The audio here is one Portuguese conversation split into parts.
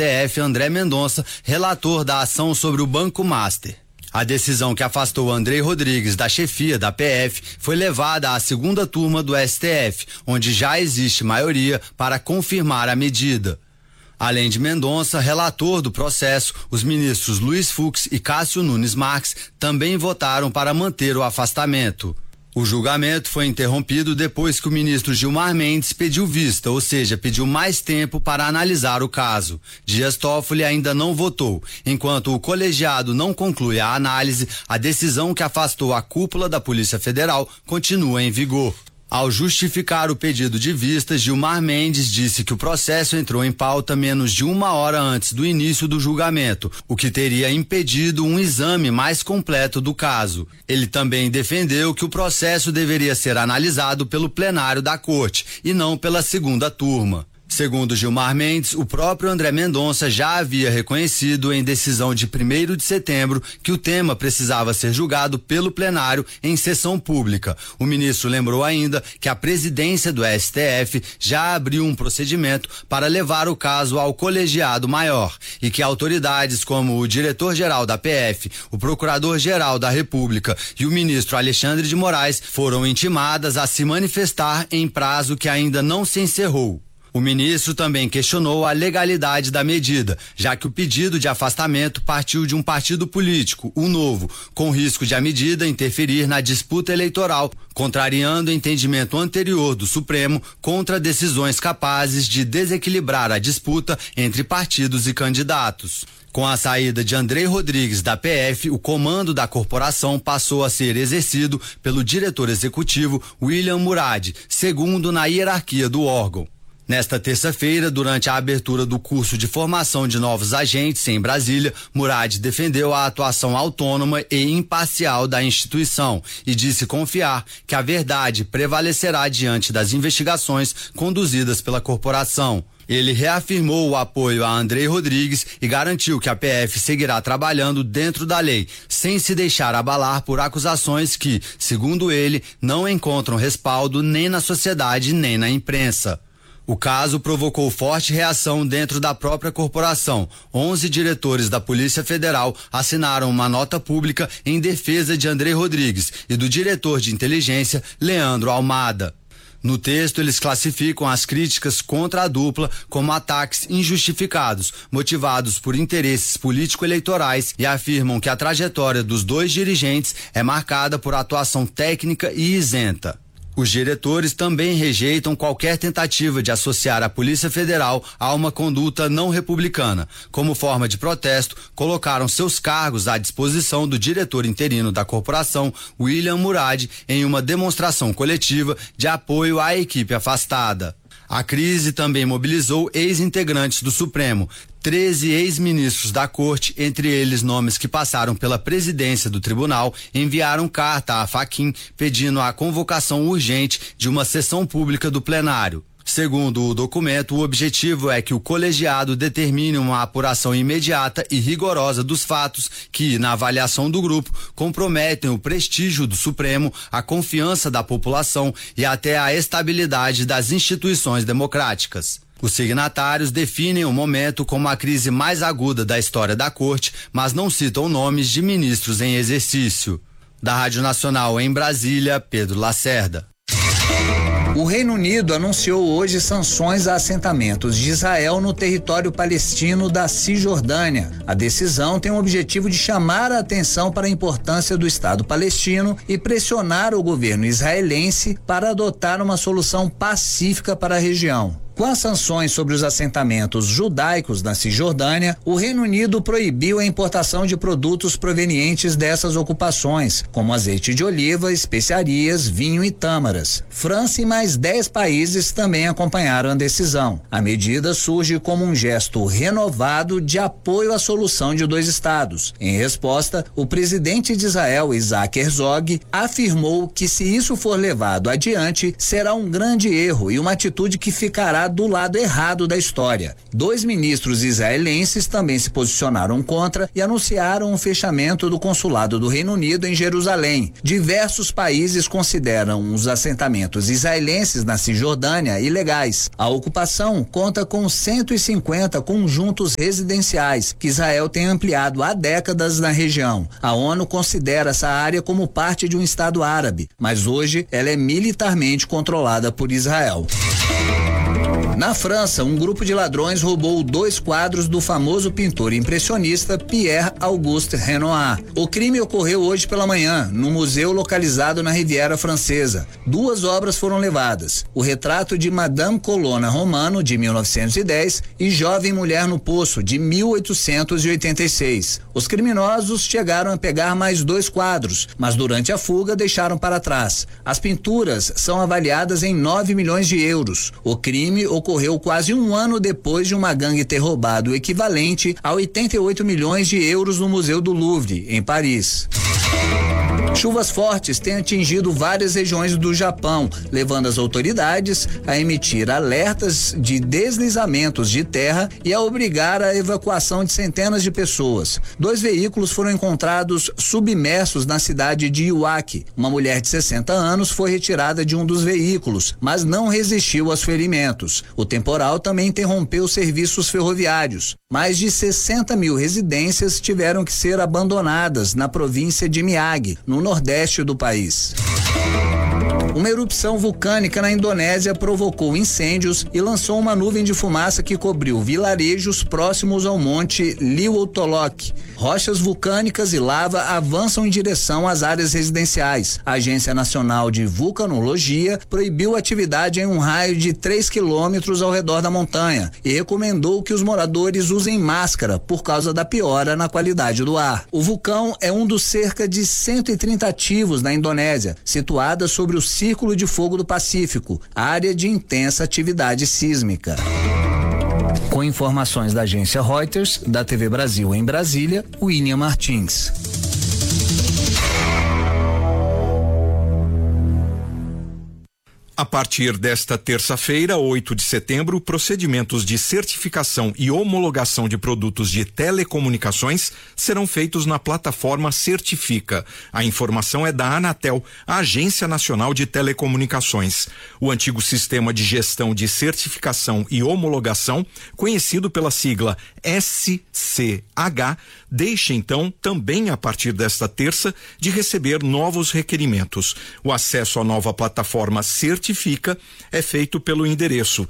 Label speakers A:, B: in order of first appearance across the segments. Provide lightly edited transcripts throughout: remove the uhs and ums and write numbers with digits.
A: STF André Mendonça, relator da ação sobre o Banco Master. A decisão que afastou Andrei Rodrigues da chefia da PF foi levada à segunda turma do STF, onde já existe maioria para confirmar a medida. Além de Mendonça, relator do processo, os ministros Luiz Fux e Cássio Nunes Marques também votaram para manter o afastamento. O julgamento foi interrompido depois que o ministro Gilmar Mendes pediu vista, ou seja, pediu mais tempo para analisar o caso. Dias Toffoli ainda não votou. Enquanto o colegiado não conclui a análise, a decisão que afastou a cúpula da Polícia Federal continua em vigor. Ao justificar o pedido de vista, Gilmar Mendes disse que o processo entrou em pauta menos de 1 hora antes do início do julgamento, o que teria impedido um exame mais completo do caso. Ele também defendeu que o processo deveria ser analisado pelo plenário da Corte e não pela segunda turma. Segundo Gilmar Mendes, o próprio André Mendonça já havia reconhecido em decisão de 1º de setembro que o tema precisava ser julgado pelo plenário em sessão pública. O ministro lembrou ainda que a presidência do STF já abriu um procedimento para levar o caso ao colegiado maior e que autoridades como o diretor-geral da PF, o procurador-geral da República e o ministro Alexandre de Moraes foram intimadas a se manifestar em prazo que ainda não se encerrou. O ministro também questionou a legalidade da medida, já que o pedido de afastamento partiu de um partido político, o Novo, com risco de a medida interferir na disputa eleitoral, contrariando o entendimento anterior do Supremo contra decisões capazes de desequilibrar a disputa entre partidos e candidatos. Com a saída de Andrei Rodrigues da PF, o comando da corporação passou a ser exercido pelo diretor executivo William Murad, segundo na hierarquia do órgão. Nesta terça-feira, durante a abertura do curso de formação de novos agentes em Brasília, Murad defendeu a atuação autônoma e imparcial da instituição e disse confiar que a verdade prevalecerá diante das investigações conduzidas pela corporação. Ele reafirmou o apoio a Andrei Rodrigues e garantiu que a PF seguirá trabalhando dentro da lei, sem se deixar abalar por acusações que, segundo ele, não encontram respaldo nem na sociedade nem na imprensa. O caso provocou forte reação dentro da própria corporação. 11 diretores da Polícia Federal assinaram uma nota pública em defesa de Andrei Rodrigues e do diretor de inteligência, Leandro Almada. No texto, eles classificam as críticas contra a dupla como ataques injustificados, motivados por interesses político-eleitorais e afirmam que a trajetória dos dois dirigentes é marcada por atuação técnica e isenta. Os diretores também rejeitam qualquer tentativa de associar a Polícia Federal a uma conduta não republicana. Como forma de protesto, colocaram seus cargos à disposição do diretor interino da corporação, William Murad, em uma demonstração coletiva de apoio à equipe afastada. A crise também mobilizou ex-integrantes do Supremo. 13 ex-ministros da Corte, entre eles nomes que passaram pela presidência do tribunal, enviaram carta à Fachin pedindo a convocação urgente de uma sessão pública do plenário. Segundo o documento, o objetivo é que o colegiado determine uma apuração imediata e rigorosa dos fatos que, na avaliação do grupo, comprometem o prestígio do Supremo, a confiança da população e até a estabilidade das instituições democráticas. Os signatários definem o momento como a crise mais aguda da história da Corte, mas não citam nomes de ministros em exercício. Da Rádio Nacional em Brasília, Pedro Lacerda.
B: O Reino Unido anunciou hoje sanções a assentamentos de Israel no território palestino da Cisjordânia. A decisão tem o objetivo de chamar a atenção para a importância do Estado palestino e pressionar o governo israelense para adotar uma solução pacífica para a região. Com as sanções sobre os assentamentos judaicos na Cisjordânia, o Reino Unido proibiu a importação de produtos provenientes dessas ocupações, como azeite de oliva, especiarias, vinho e tâmaras. França e mais 10 países também acompanharam a decisão. A medida surge como um gesto renovado de apoio à solução de dois estados. Em resposta, o presidente de Israel, Isaac Herzog, afirmou que se isso for levado adiante, será um grande erro e uma atitude que ficará está do lado errado da história. 2 ministros israelenses também se posicionaram contra e anunciaram o fechamento do consulado do Reino Unido em Jerusalém. Diversos países consideram os assentamentos israelenses na Cisjordânia ilegais. A ocupação conta com 150 conjuntos residenciais que Israel tem ampliado há décadas na região. A ONU considera essa área como parte de um Estado árabe, mas hoje ela é militarmente controlada por Israel. Na França, um grupo de ladrões roubou 2 quadros do famoso pintor impressionista Pierre-Auguste Renoir. O crime ocorreu hoje pela manhã, no museu localizado na Riviera Francesa. 2 obras foram levadas: o retrato de Madame Colonna Romano, de 1910, e Jovem Mulher no Poço, de 1886. Os criminosos chegaram a pegar mais 2 quadros, mas durante a fuga deixaram para trás. As pinturas são avaliadas em 9 milhões de euros. O crime ocorreu quase um ano depois de uma gangue ter roubado o equivalente a 88 milhões de euros no Museu do Louvre, em Paris. Chuvas fortes têm atingido várias regiões do Japão, levando as autoridades a emitir alertas de deslizamentos de terra e a obrigar a evacuação de centenas de pessoas. 2 veículos foram encontrados submersos na cidade de Iwaki. Uma mulher de 60 anos foi retirada de um dos veículos, mas não resistiu aos ferimentos. O temporal também interrompeu serviços ferroviários. Mais de 60 mil residências tiveram que ser abandonadas na província de Miyagi, no nordeste do país. Uma erupção vulcânica na Indonésia provocou incêndios e lançou uma nuvem de fumaça que cobriu vilarejos próximos ao monte Liwotolok. Rochas vulcânicas e lava avançam em direção às áreas residenciais. A Agência Nacional de Vulcanologia proibiu a atividade em um raio de 3 quilômetros ao redor da montanha e recomendou que os moradores usem máscara por causa da piora na qualidade do ar. O vulcão é um dos cerca de 130 ativos na Indonésia, situada sobre o Círculo de Fogo do Pacífico, área de intensa atividade sísmica. Com informações da agência Reuters, da TV Brasil em Brasília, William Martins.
C: A partir desta terça-feira, 8 de setembro, procedimentos de certificação e homologação de produtos de telecomunicações serão feitos na plataforma Certifica. A informação é da Anatel, a Agência Nacional de Telecomunicações. O antigo sistema de gestão de certificação e homologação, conhecido pela sigla SCH, deixa então, também a partir desta terça, de receber novos requerimentos. O acesso à nova plataforma Certifica é feito pelo endereço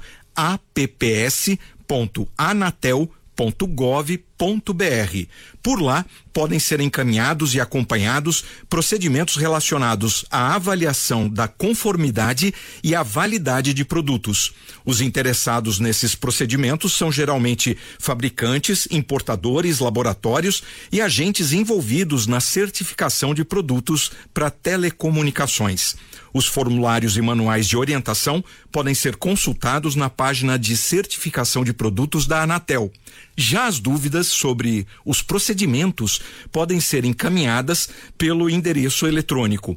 C: apps.anatel.gov.br. Por lá, podem ser encaminhados e acompanhados procedimentos relacionados à avaliação da conformidade e à validade de produtos. Os interessados nesses procedimentos são geralmente fabricantes, importadores, laboratórios e agentes envolvidos na certificação de produtos para telecomunicações. Os formulários e manuais de orientação podem ser consultados na página de certificação de produtos da Anatel. Já as dúvidas sobre os procedimentos podem ser encaminhadas pelo endereço eletrônico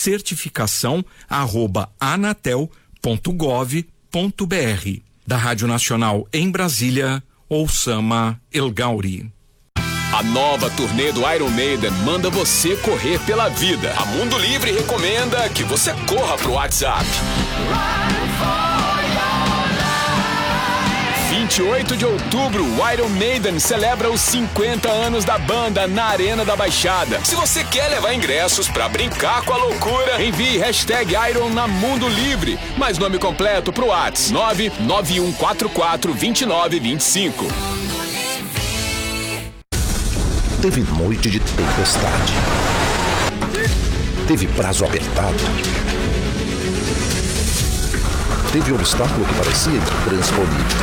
C: certificação@anatel.gov.br. Da Rádio Nacional em Brasília, Oussama El Gauri.
D: A nova turnê do Iron Maiden manda você correr pela vida. A Mundo Livre recomenda que você corra pro WhatsApp. 28 de outubro, o Iron Maiden celebra os 50 anos da banda na Arena da Baixada. Se você quer levar ingressos pra brincar com a loucura, envie #Iron na Mundo Livre. Mais nome completo pro WhatsApp 991442925.
E: Teve noite de tempestade. Teve prazo apertado. Teve obstáculo que parecia intransponível.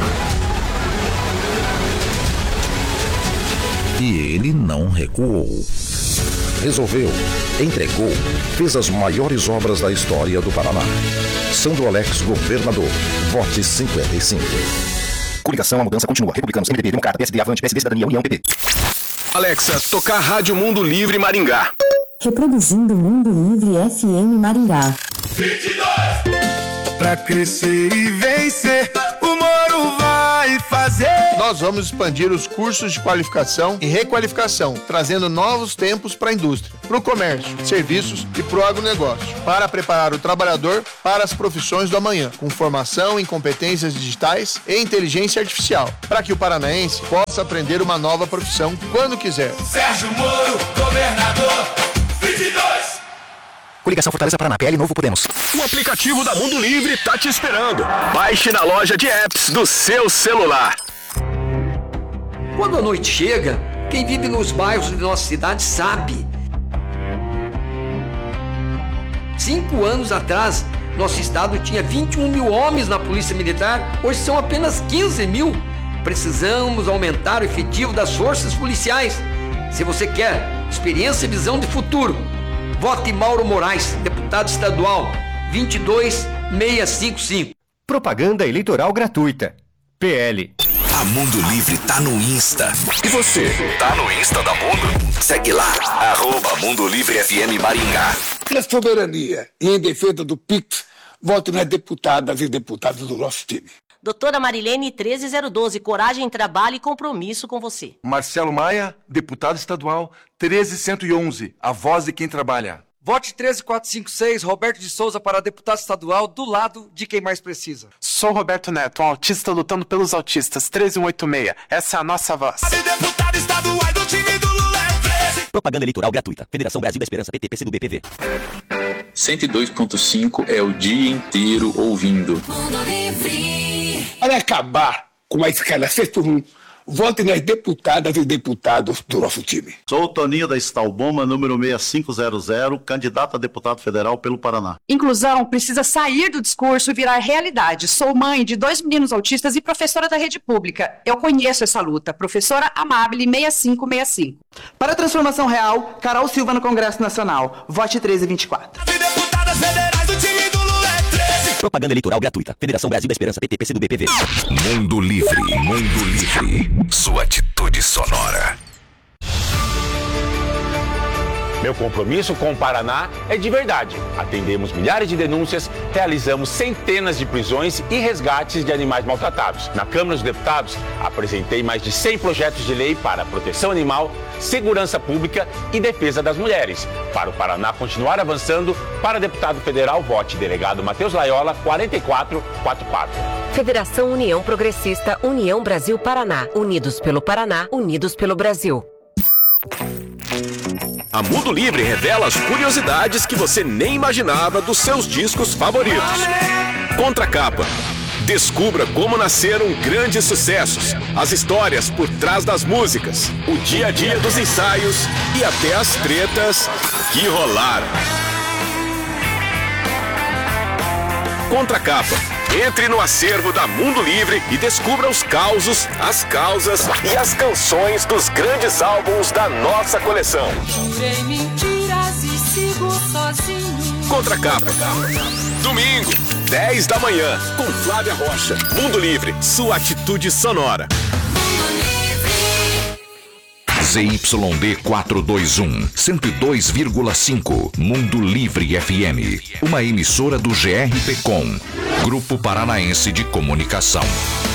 E: E ele não recuou. Resolveu, entregou, fez as maiores obras da história do Paraná. Sandro Alex, governador. Vote 55.
F: Coligação, a mudança continua. Republicanos, MDB, Democrata, PSD, Avante, PSB, Cidadania, União, PP.
D: Alexa, tocar Rádio Mundo Livre Maringá.
G: Reproduzindo Mundo Livre FM Maringá.
H: 22!
G: Pra crescer e vencer, o Moro vai fazer.
H: Nós vamos expandir os cursos de qualificação e requalificação, trazendo novos tempos para a indústria, para o comércio, serviços e para o agronegócio, para preparar o trabalhador para as profissões do amanhã, com formação em competências digitais e inteligência artificial, para que o paranaense possa aprender uma nova profissão quando quiser.
G: Sérgio Moro, governador, 22.
F: Coligação Fortaleza Paraná, PL Novo Podemos.
D: O aplicativo da Mundo Livre tá te esperando. Baixe na loja de apps do seu celular.
I: Quando a noite chega, quem vive nos bairros de nossa cidade sabe. 5 anos atrás, nosso estado tinha 21 mil homens na Polícia Militar, hoje são apenas 15 mil. Precisamos aumentar o efetivo das forças policiais. Se você quer experiência e visão de futuro, vote Mauro Moraes, deputado estadual, 22655.
J: Propaganda eleitoral gratuita. PL.
K: A Mundo Livre tá no Insta. E você, tá no Insta da Mundo? Segue lá, @Mundo Livre FM Maringá.
L: Na soberania e em defesa do PIX, vote nas deputadas e deputados do nosso time.
M: Doutora Marilene 13012, coragem, trabalho e compromisso com você.
N: Marcelo Maia, deputado estadual, 13111, a voz de quem trabalha.
O: Vote 13456, Roberto de Souza para deputado estadual, do lado de quem mais precisa.
P: Sou Roberto Neto, um autista lutando pelos autistas, 13186, essa é a nossa voz.
G: Deputado estadual do time do Lula é 13.
F: Propaganda eleitoral gratuita. Federação Brasil da Esperança, PT, PCdoB, PV.
Q: 102.5 é o dia inteiro ouvindo.
L: Para acabar com a escala 6x1, vote nas deputadas e deputados do nosso time.
R: Sou o Toninho da Stalboma, número 6500, candidato a deputado federal pelo Paraná.
S: Inclusão precisa sair do discurso e virar realidade. Sou mãe de 2 meninos autistas e professora da rede pública. Eu conheço essa luta. Professora Amabile 6565.
T: Para a transformação real, Carol Silva no Congresso Nacional. Vote 1324.
G: Deputadas federais do time do Lula é 13.
F: Propaganda eleitoral gratuita. Federação Brasil da Esperança, PT, PCdoB, PV.
K: Mundo Livre, Mundo Livre. Sua atitude sonora.
B: Meu compromisso com o Paraná é de verdade. Atendemos milhares de denúncias, realizamos centenas de prisões e resgates de animais maltratados. Na Câmara dos Deputados, apresentei mais de 100 projetos de lei para proteção animal, segurança pública e defesa das mulheres. Para o Paraná continuar avançando, para deputado federal, vote delegado Matheus Laiola, 4444.
M: Federação União Progressista, União Brasil Paraná. Unidos pelo Paraná, unidos pelo Brasil.
D: A Mundo Livre revela as curiosidades que você nem imaginava dos seus discos favoritos. Contracapa. Descubra como nasceram grandes sucessos, as histórias por trás das músicas, o dia a dia dos ensaios e até as tretas que rolaram. Contracapa. Entre no acervo da Mundo Livre e descubra os causos, as causas e as canções dos grandes álbuns da nossa coleção.
G: Jurei mentiras e sigo sozinho.
D: Contracapa. Domingo, 10 da manhã, com Flávia Rocha. Mundo Livre, sua atitude sonora.
K: ZYD 421, 102,5, Mundo Livre FM. Uma emissora do GRPcom, Grupo Paranaense de Comunicação.